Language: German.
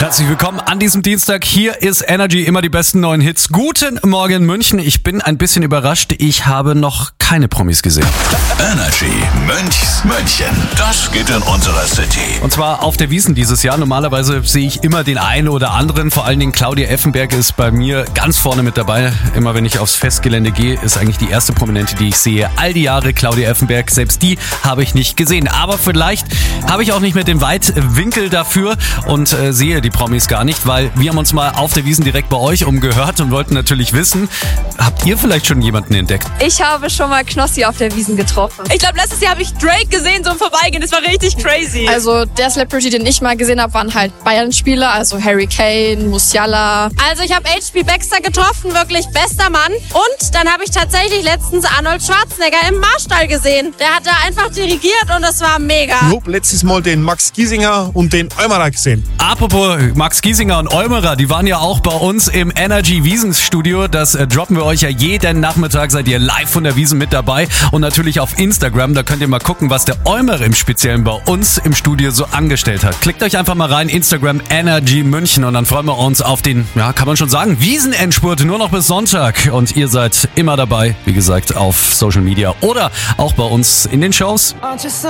Herzlich willkommen an diesem Dienstag. Hier ist Energy, immer die besten neuen Hits. Guten Morgen München. Ich bin ein bisschen überrascht. Ich habe noch keine Promis gesehen. Energy München. Das geht in unserer City. Und zwar auf der Wiesn dieses Jahr. Normalerweise sehe ich immer den einen oder anderen. Vor allen Dingen Claudia Effenberg ist bei mir ganz vorne mit dabei. Immer wenn ich aufs Festgelände gehe, ist eigentlich die erste Prominente, die ich sehe. All die Jahre Claudia Effenberg. Selbst die habe ich nicht gesehen. Aber vielleicht habe ich auch nicht mehr den Weitwinkel dafür und sehe die Promis gar nicht, weil wir haben uns mal auf der Wiesn direkt bei euch umgehört und wollten natürlich wissen, habt ihr vielleicht schon jemanden entdeckt? Ich habe schon mal Knossi auf der Wiesn getroffen. Ich glaube, letztes Jahr habe ich Drake gesehen, so im Vorbeigehen. Das war richtig crazy. Also der Celebrity, den ich mal gesehen habe, waren halt Bayern-Spieler, also Harry Kane, Musiala. Also ich habe H.P. Baxter getroffen, wirklich bester Mann. Und dann habe ich tatsächlich letztens Arnold Schwarzenegger im Marstall gesehen. Der hat da einfach dirigiert und das war mega. Ich habe letztes Mal den Max Giesinger und den Eumerer gesehen. Apropos Max Giesinger und Eumerer, die waren ja auch bei uns im Energy Wiesns Studio. Das droppen wir euch ja jeden Nachmittag, seid ihr live von der Wiesn mit dabei. Und natürlich auf Instagram, da könnt ihr mal gucken, was der Eumerer im Speziellen bei uns im Studio so angestellt hat. Klickt euch einfach mal rein, Instagram Energy München und dann freuen wir uns auf den, ja, kann man schon sagen, Wiesn-Endspurt nur noch bis Sonntag. Und ihr seid immer dabei, wie gesagt, auf Social Media oder auch bei uns in den Shows.